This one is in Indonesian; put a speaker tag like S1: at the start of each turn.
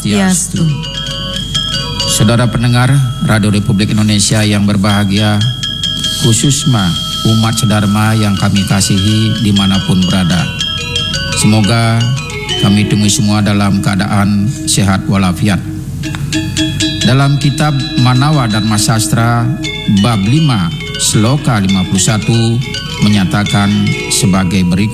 S1: Swastiastu.
S2: Saudara pendengar Radio Republik Indonesia yang berbahagia, khususnya umat sedharma yang kami kasihi dimanapun berada. Semoga kami tunggu semua dalam keadaan sehat walafiat. Dalam kitab Manawa Dharma Sastra bab 5 Sloka 51 menyatakan sebagai berikut.